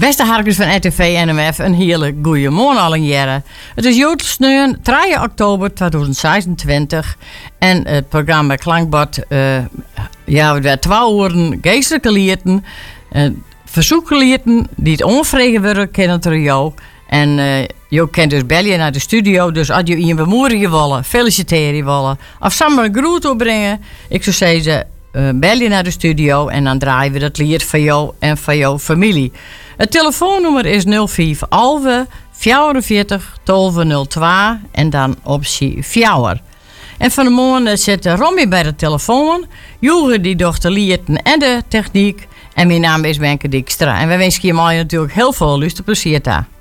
Beste harkers van RTV NMF, een hele goeie morgen al een jaren. Het is Joodelsneun, 3 oktober 2026. En het programma Klankbord, we hebben 2 uur geestelijke lieden, verzoeklieden die het onvregen worden kennen door jou. En je kunt dus bellen naar de studio. Dus als je in bemoedigen willen, feliciteren willen, of samen een groet opbrengen, ik zou zeggen, bel je naar de studio en dan draaien we dat lied van jou en van jouw familie. Het telefoonnummer is 05 11 44 1202 en dan optie 4. En van de morgen zit Romy bij de telefoon. Joegen die dochter lieten en de techniek. En mijn naam is Wenke Dijkstra. En wij wensen je natuurlijk heel veel luisterplezier daar.